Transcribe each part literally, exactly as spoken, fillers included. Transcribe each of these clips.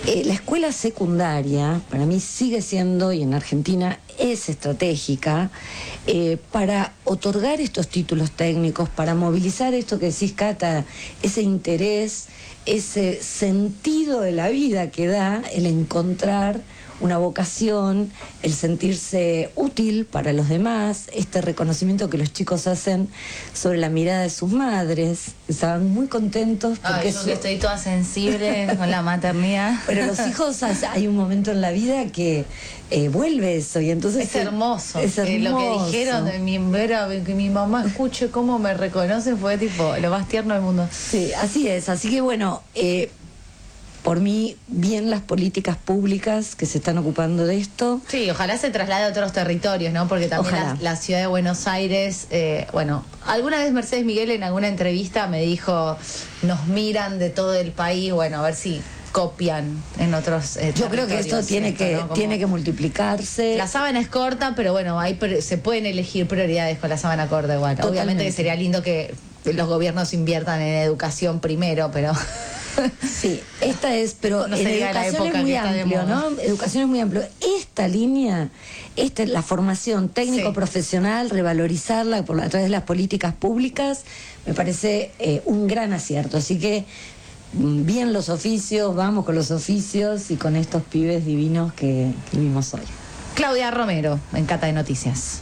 Eh, la escuela secundaria, para mí, sigue siendo, y en Argentina es estratégica, eh, para otorgar estos títulos técnicos, para movilizar esto que decís, Cata, ese interés, ese sentido de la vida que da el encontrar una vocación, el sentirse útil para los demás, este reconocimiento que los chicos hacen sobre la mirada de sus madres. Estaban muy contentos porque Ay, yo que estoy toda sensible con la maternidad. Pero los hijos, hay un momento en la vida que eh, vuelve eso y entonces es hermoso. Es hermoso. Eh, lo que dijeron de mi, era, que mi mamá escuche cómo me reconocen fue tipo lo más tierno del mundo. Sí, así es. Así que bueno, eh, por mí, bien las políticas públicas que se están ocupando de esto. Sí, ojalá se traslade a otros territorios, ¿no? Porque también la, la ciudad de Buenos Aires, eh, bueno, alguna vez Mercedes Miguel en alguna entrevista me dijo, nos miran de todo el país, bueno, a ver si copian en otros eh, Yo creo que esto tiene esto, que ¿no? Como tiene que multiplicarse. La sábana es corta, pero bueno, hay se pueden elegir prioridades con la sábana corta igual. Totalmente. Obviamente que sería lindo que los gobiernos inviertan en educación primero, pero... Sí, esta es, pero no en educación es muy amplio, ¿no? Educación es muy amplio. Esta línea, esta es la formación técnico-profesional, sí. Revalorizarla por, a través de las políticas públicas, me parece eh, un gran acierto. Así que bien los oficios, vamos con los oficios y con estos pibes divinos que, que vimos hoy. Claudia Romero, en Cata de Noticias.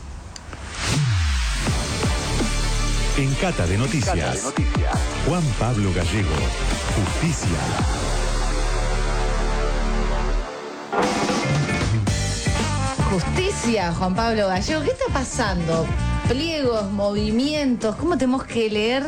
En Cata de Noticias, Cata de Noticias. Juan Pablo Gallego, Justicia. Justicia, Juan Pablo Gallego. ¿Qué está pasando? Pliegos, movimientos, ¿cómo tenemos que leer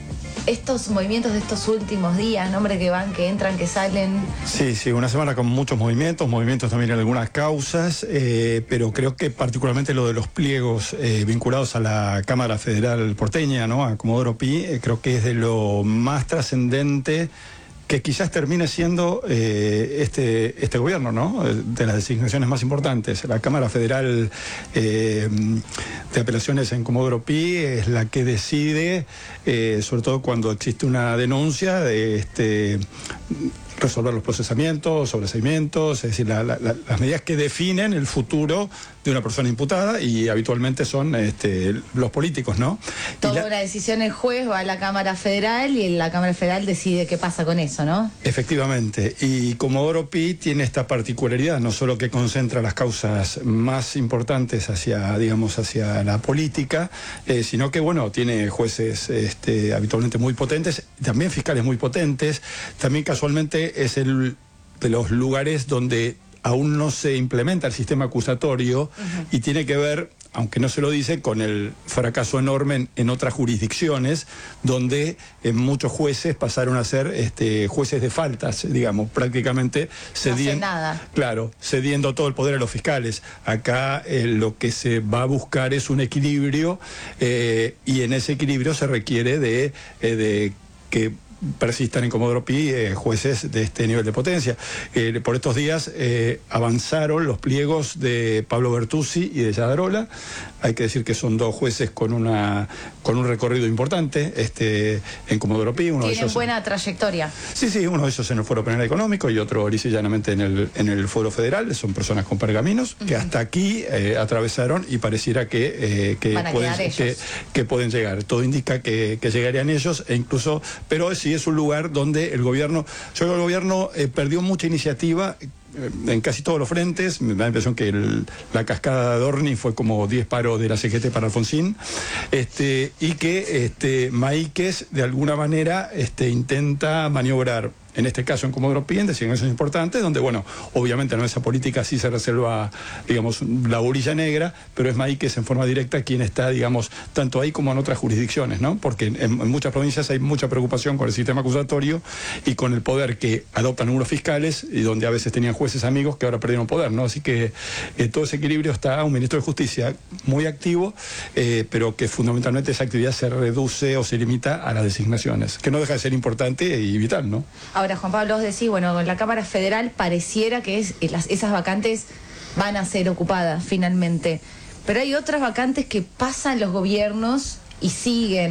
estos movimientos de estos últimos días, nombre que van, que entran, que salen? Sí, sí, una semana con muchos movimientos, movimientos también en algunas causas, eh, pero creo que particularmente lo de los pliegos eh, vinculados a la Cámara Federal porteña, ¿no? A Comodoro Pi, eh, creo que es de lo más trascendente que quizás termine siendo eh, este, este gobierno, ¿no? De las designaciones más importantes. La Cámara Federal eh, de Apelaciones en Comodoro Pi es la que decide, eh, sobre todo cuando existe una denuncia, de este, resolver los procesamientos, sobreseimientos, es decir, la, la, la, las medidas que definen el futuro de una persona imputada, y habitualmente son este, los políticos, ¿no? Toma la... una decisión el juez, va a la Cámara Federal y la Cámara Federal decide qué pasa con eso, ¿no? Efectivamente, y Comodoro Pi tiene esta particularidad, no solo que concentra las causas más importantes hacia, digamos, hacia la política, eh, sino que, bueno, tiene jueces este, habitualmente muy potentes, también fiscales muy potentes, también casualmente es el de los lugares donde aún no se implementa el sistema acusatorio, uh-huh. Y tiene que ver, aunque no se lo dice, con el fracaso enorme en, en otras jurisdicciones, donde eh, muchos jueces pasaron a ser este, jueces de faltas, digamos, prácticamente cediendo, no hace nada. Claro, cediendo todo el poder a los fiscales. Acá eh, lo que se va a buscar es un equilibrio, eh, y en ese equilibrio se requiere de, eh, de que persistan en Comodoro Pi eh, jueces de este nivel de potencia. Eh, por estos días eh, avanzaron los pliegos de Pablo Bertuzzi y de Yadarola. Hay que decir que son dos jueces con una con un recorrido importante este, en Comodoro Pi. Uno Tienen de ellos, buena trayectoria. Sí, sí, uno de ellos en el Foro Penal Económico y otro lisa y llanamente en el, en el Foro Federal. Son personas con pergaminos, uh-huh. que hasta aquí eh, atravesaron y pareciera que, eh, que, pueden, que, que pueden llegar. Todo indica que, que llegarían ellos, e incluso, pero sí es un lugar donde el gobierno, yo creo que el gobierno eh, perdió mucha iniciativa en casi todos los frentes. Me da la impresión que el, la cascada de Adorni fue como diez paros de la C G T para Alfonsín, este, y que este, Maíquez de alguna manera este, intenta maniobrar, en este caso en Comodoro Pi, en designaciones importantes, donde, bueno, obviamente no, esa política sí se reserva, digamos, la orilla negra, pero es Maíquez en forma directa quien está, digamos, tanto ahí como en otras jurisdicciones, ¿no? Porque en, en muchas provincias hay mucha preocupación con el sistema acusatorio y con el poder que adoptan algunos fiscales, y donde a veces tenían jueces amigos que ahora perdieron poder, ¿no? Así que eh, todo ese equilibrio está un ministro de Justicia muy activo, eh, pero que fundamentalmente esa actividad se reduce o se limita a las designaciones, que no deja de ser importante y vital, ¿no? Ahora, Juan Pablo, vos decís, bueno, con la Cámara Federal pareciera que es, las, esas vacantes van a ser ocupadas finalmente, pero hay otras vacantes que pasan los gobiernos y siguen.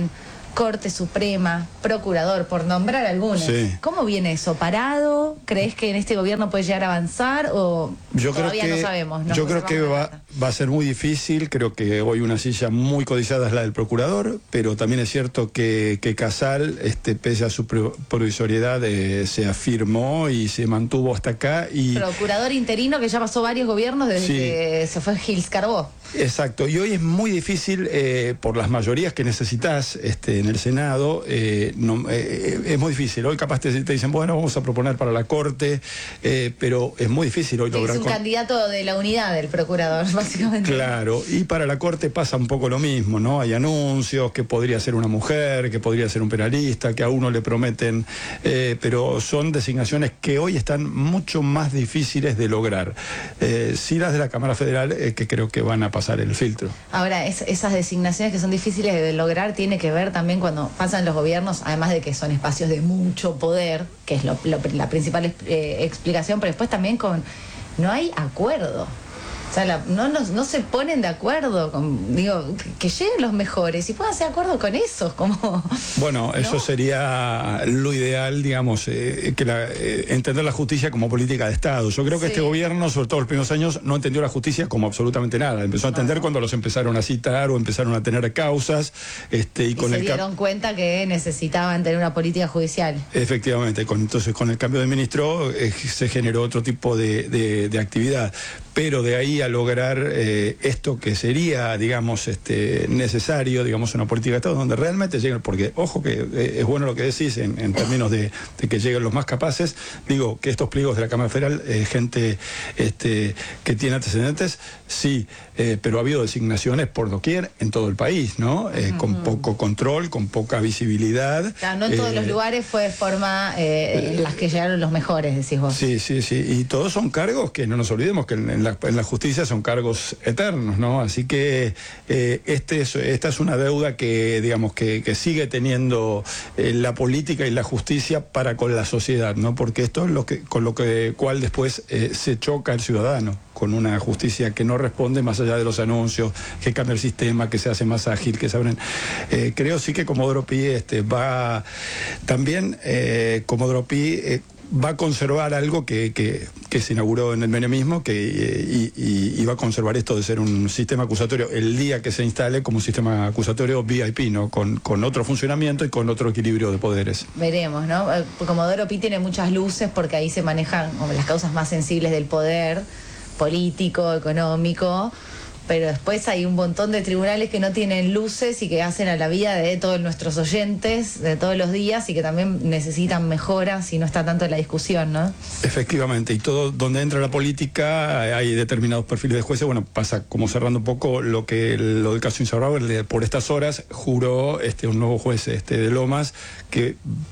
Corte Suprema, Procurador, por nombrar algunos. Sí. ¿Cómo viene eso? ¿Parado? ¿Crees que en este gobierno puede llegar a avanzar o yo todavía creo que, no sabemos? No yo creo que va, va a ser muy difícil. Creo que hoy una silla muy codiciada es la del Procurador, pero también es cierto que, que Casal, este, pese a su provisoriedad, eh, se afirmó y se mantuvo hasta acá. Y Procurador interino que ya pasó varios gobiernos desde sí. que se fue Gils Carbó. Exacto, y hoy es muy difícil, eh, por las mayorías que necesitas este, en el Senado, eh, no, eh, es muy difícil. Hoy capaz te, te dicen, bueno, vamos a proponer para la Corte, eh, pero es muy difícil hoy sí, lograr... Es un con... candidato de la unidad del Procurador, básicamente. Claro, y para la Corte pasa un poco lo mismo, ¿no? Hay anuncios que podría ser una mujer, que podría ser un penalista, que a uno le prometen, eh, pero son designaciones que hoy están mucho más difíciles de lograr. Eh, sí las de la Cámara Federal, eh, que creo que van a pasar el filtro. Ahora, es, esas designaciones que son difíciles de lograr tiene que ver también cuando pasan los gobiernos, además de que son espacios de mucho poder, que es lo, lo, la principal eh, explicación, pero después también con no hay acuerdo. O sea, la, no, no, no se ponen de acuerdo, con, digo, que, que lleguen los mejores y puedan hacer acuerdo con esos, como... Bueno, eso ¿no? sería lo ideal, digamos, eh, que la, eh, entender la justicia como política de Estado. Yo creo que sí. este gobierno, sobre todo los primeros años, no entendió la justicia como absolutamente nada. Empezó a entender no. cuando los empezaron a citar o empezaron a tener causas. Este, y, y con se el dieron cuenta que necesitaban tener una política judicial. Efectivamente, con, entonces con el cambio de ministro eh, se generó otro tipo de, de, de actividad. Pero de ahí a lograr eh, esto que sería, digamos, este, necesario, digamos, una política de Estado donde realmente lleguen, porque, ojo, que eh, es bueno lo que decís en, en términos de, de que lleguen los más capaces, digo, que estos pliegos de la Cámara Federal, eh, gente este, que tiene antecedentes, sí, eh, pero ha habido designaciones por doquier en todo el país, ¿no? Eh, uh-huh. Con poco control, con poca visibilidad. Claro, no en todos eh, los lugares fue de forma eh, en las que llegaron los mejores, decís vos. Sí, sí, sí, y todos son cargos que no nos olvidemos que en, en la en la justicia son cargos eternos, ¿no? Así que eh, este es, esta es una deuda que, digamos, que, que sigue teniendo eh, la política y la justicia para con la sociedad, ¿no? Porque esto es lo que, con lo que, cual después eh, se choca el ciudadano, con una justicia que no responde más allá de los anuncios, que cambia el sistema, que se hace más ágil, que se abren. Eh, creo sí que Comodoro Pi este, va también, eh, Comodoro Pi eh, va a conservar algo que, que, que se inauguró en el menemismo, que y, y, y va a conservar esto de ser un sistema acusatorio el día que se instale como un sistema acusatorio V I P, ¿no? Con, con otro funcionamiento y con otro equilibrio de poderes. Veremos, ¿no? Comodoro Pi tiene muchas luces porque ahí se manejan como las causas más sensibles del poder político, económico, pero después hay un montón de tribunales que no tienen luces y que hacen a la vida de todos nuestros oyentes de todos los días y que también necesitan mejoras y no está tanto en la discusión, ¿no? Efectivamente, y todo donde entra la política hay determinados perfiles de jueces. Bueno, pasa como cerrando un poco lo que lo del caso Insaurralde, por estas horas juró este un nuevo juez este de Lomas que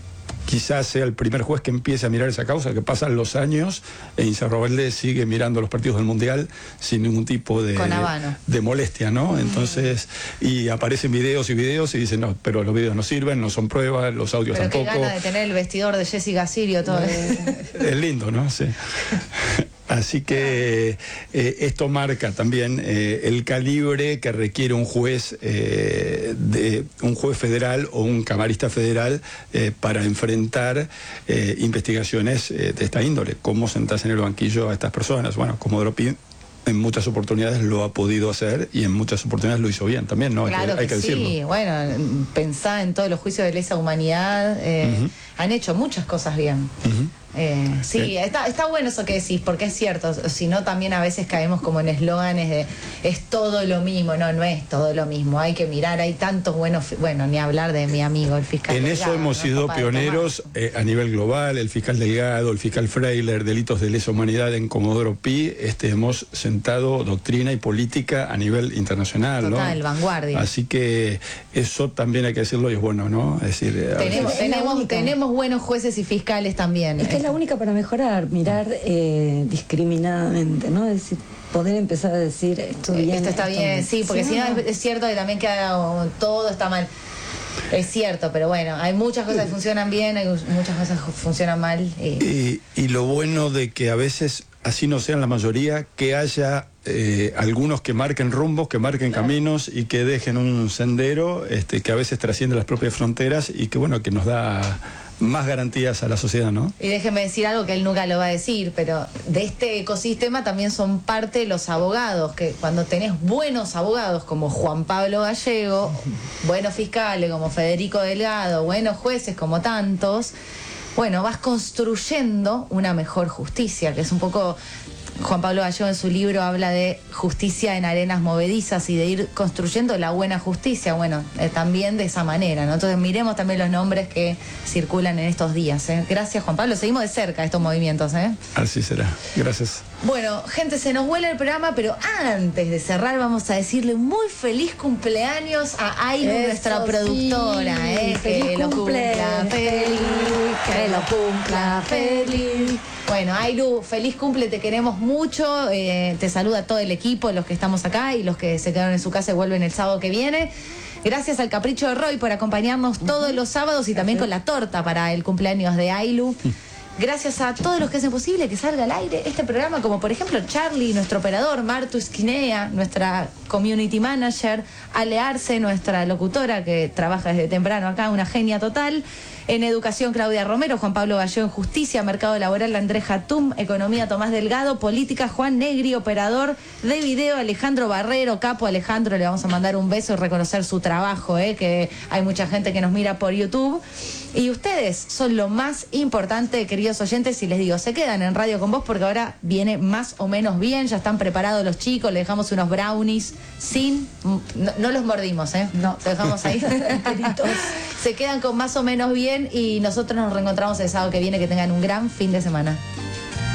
quizás sea el primer juez que empiece a mirar esa causa, que pasan los años e Insaurralde sigue mirando los partidos del Mundial sin ningún tipo de, de molestia, ¿no? Entonces, y aparecen videos y videos y dicen, no, pero los videos no sirven, no son pruebas, los audios pero tampoco. Pero qué gana de tener el vestidor de Jessica Sirio todo. Es lindo, ¿no? Sí. Así que eh, esto marca también eh, el calibre que requiere un juez eh, de un juez federal o un camarista federal eh, para enfrentar eh, investigaciones eh, de esta índole. ¿Cómo sentás en el banquillo a estas personas? Bueno, Comodoro Pi en muchas oportunidades lo ha podido hacer y en muchas oportunidades lo hizo bien también, ¿no? Claro hay que, hay que sí, decirlo. Bueno, pensá en todos los juicios de lesa humanidad, eh, uh-huh. han hecho muchas cosas bien. Uh-huh. Eh, sí, sí. Está, está bueno eso que decís, porque es cierto, si no también a veces caemos como en eslóganes de es todo lo mismo, no, no es todo lo mismo, hay que mirar, hay tantos buenos, bueno, ni hablar de mi amigo, el fiscal En Delgado, eso hemos ¿no? sido Papá pioneros eh, a nivel global, el fiscal Delgado, el fiscal Freiler, delitos de lesa humanidad en Comodoro Pi, este, hemos sentado doctrina y política a nivel internacional, Total, ¿no? vanguardia. Así que eso también hay que decirlo y es bueno, ¿no? Es decir, tenemos, es tenemos, tenemos buenos jueces y fiscales también. Es que es la única para mejorar. Mirar eh, discriminadamente, ¿no? Es decir, poder empezar a decir esto bien. Esto está esto bien, mal. sí, porque si no, no es cierto que también queda todo está mal. Es cierto, pero bueno, hay muchas cosas que funcionan bien, hay muchas cosas que funcionan mal. Y, y, y lo bueno de que a veces, así no sean la mayoría, que haya eh, algunos que marquen rumbos, que marquen claro. caminos y que dejen un sendero este, que a veces trasciende las propias fronteras y que, bueno, que nos da más garantías a la sociedad, ¿no? Y déjeme decir algo que él nunca lo va a decir, pero de este ecosistema también son parte los abogados, que cuando tenés buenos abogados como Juan Pablo Gallego, buenos fiscales como Federico Delgado, buenos jueces como tantos, bueno, vas construyendo una mejor justicia, que es un poco... Juan Pablo Gallego en su libro habla de justicia en arenas movedizas y de ir construyendo la buena justicia, bueno, eh, también de esa manera, ¿no? Entonces miremos también los nombres que circulan en estos días, ¿eh? Gracias, Juan Pablo, seguimos de cerca estos movimientos, ¿eh? Así será, gracias. Bueno, gente, se nos vuela el programa, pero antes de cerrar vamos a decirle muy feliz cumpleaños a Ailu, nuestra sí. productora, ¿eh? Feliz que lo cumple, cumpla feliz, que lo cumpla feliz. Bueno, Ailu, feliz cumple, te queremos mucho, eh, te saluda todo el equipo, los que estamos acá y los que se quedaron en su casa y vuelven el sábado que viene. Gracias al Capricho de Roy por acompañarnos todos los sábados y también con la torta para el cumpleaños de Ailu. Gracias a todos los que hacen posible que salga al aire este programa, como por ejemplo Charlie, nuestro operador, Martu Esquinea, nuestra community manager, Ale Arce, nuestra locutora que trabaja desde temprano acá, una genia total. En educación, Claudia Romero, Juan Pablo Gallego en justicia, mercado laboral, Andrés Hatum, economía, Tomás Delgado, política, Juan Negri, operador de video, Alejandro Barrero, capo Alejandro, le vamos a mandar un beso y reconocer su trabajo, eh, que hay mucha gente que nos mira por YouTube. Y ustedes son lo más importante, queridos oyentes, y les digo, se quedan en Radio con Vos porque ahora viene más o menos bien, ya están preparados los chicos, le dejamos unos brownies sin, no, no los mordimos, ¿eh? No, los dejamos ahí. Se quedan con más o menos bien y nosotros nos reencontramos el sábado que viene, que tengan un gran fin de semana.